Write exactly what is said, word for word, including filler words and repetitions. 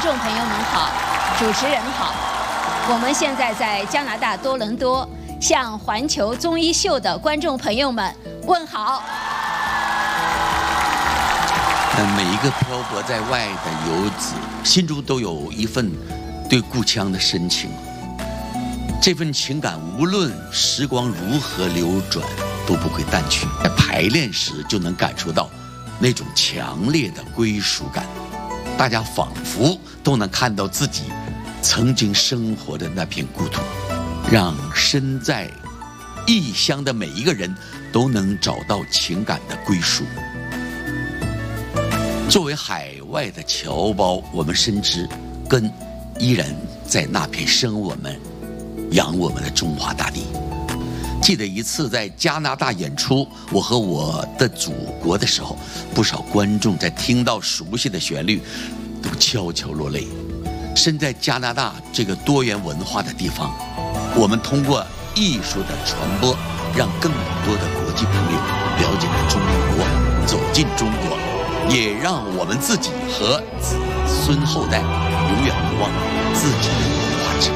众朋友们好，主持人好。我们现在在加拿大多伦多，向环球综艺秀的观众朋友们问好。 那每一个漂泊在外的游子，心中都有一份对故乡的深情。这份情感，无论时光如何流转，都不会淡去。在排练时就能感受到那种强烈的归属感，大家仿佛都能看到自己曾经生活的那片故土，让身在异乡的每一个人都能找到情感的归属。作为海外的侨胞，我们深知根依然在那片生我们养我们的中华大地。记得一次在加拿大演出我和我的祖国的时候，不少观众在听到熟悉的旋律都悄悄落泪。身在加拿大这个多元文化的地方，我们通过艺术的传播，让更多的国际朋友了解了中国，走进中国，也让我们自己和子孙后代永远不忘自己的